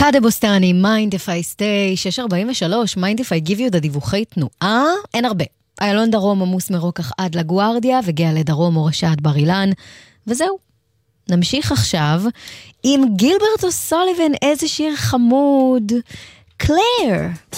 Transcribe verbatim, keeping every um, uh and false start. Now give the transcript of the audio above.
חדה בוסטני, Mind If I Stay, שש ארבעים ושלוש, Mind If I Give You, the דיווחי תנועה, אין הרבה. איילון דרום עמוס מרוקח עד לגוארדיה, וגאה לדרום אורשה עד בר אילן, וזהו. נמשיך עכשיו עם גילברט אוסוליבן, איזה שיר חמוד, קלר.